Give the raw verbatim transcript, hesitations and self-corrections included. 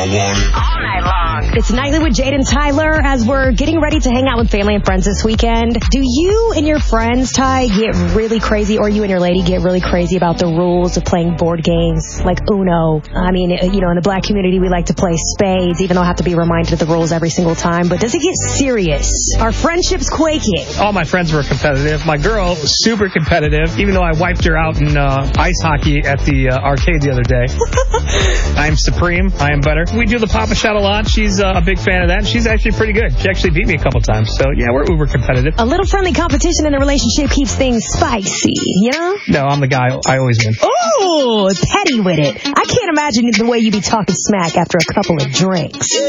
want it all night long. It's Nightly with Jade and Tyler as we're getting ready to hang out with family and friends this weekend. Do you and your friends, Ty, get really crazy, or you and your lady get really crazy about the rules of playing board games like Uno? I mean, you know, in the black community, we like to play spades, even though I have to be reminded of the rules every single time. But does it get serious? Are friendships quaking? All my friends were competitive. My girl was super competitive, even though I wiped her out in uh, ice hockey at the uh, arcade the other day. I am supreme. I am better. We do the Papa Shot a lot. She's uh, a big fan of that. She's actually pretty good. She actually beat me a couple times. So, yeah, we're uber competitive. A little friendly competition in the relationship keeps things spicy, you know? No, I'm the guy. I always win. Ooh, petty with it. I can't imagine the way you be talking smack after a couple of drinks.